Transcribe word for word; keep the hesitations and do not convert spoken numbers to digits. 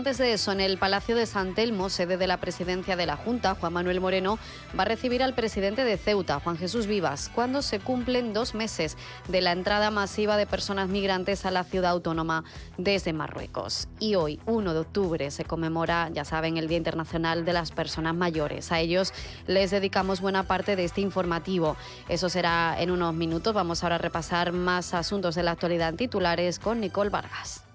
antes de eso, en el Palacio de San Telmo, sede de la presidencia de la Junta, Juan Manuel Moreno va a recibir al presidente de Ceuta, Juan Jesús Vivas, cuando se cumplen dos meses de la entrada masiva de personas migrantes a la ciudad autónoma desde Marruecos. Y hoy, uno de octubre, se conmemora, ya saben, el Día Internacional de las Personas Mayores. A ellos les dedicamos buena parte de este informativo. Eso será en unos minutos. Vamos ahora a repasar más asuntos de la actualidad en titulares con Nicole Vargas.